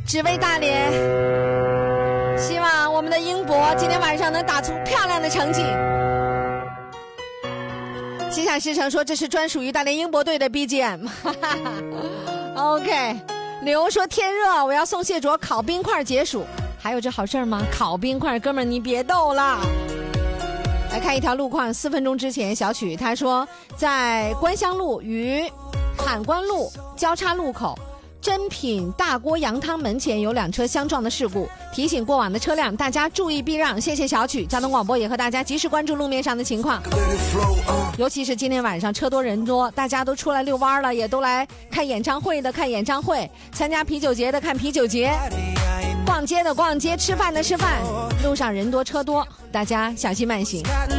只为大连。希望我们的英博今天晚上能打出漂亮的成绩。心想事成说这是专属于大连英博队的 BGM。 OK， 刘说天热，我要送谢卓烤冰块解暑。还有这好事吗？烤冰块，哥们儿你别逗了。来看一条路况，4分钟之前，小曲他说在关乡路与海关路交叉路口珍品大锅羊汤门前有2车相撞的事故，提醒过往的车辆大家注意避让。谢谢小曲，交通广播也和大家及时关注路面上的情况，尤其是今天晚上车多人多，大家都出来遛弯了，也都来看演唱会的看演唱会，参加啤酒节的看啤酒节，逛街的逛街，吃饭的吃饭，路上人多车多，大家小心慢行。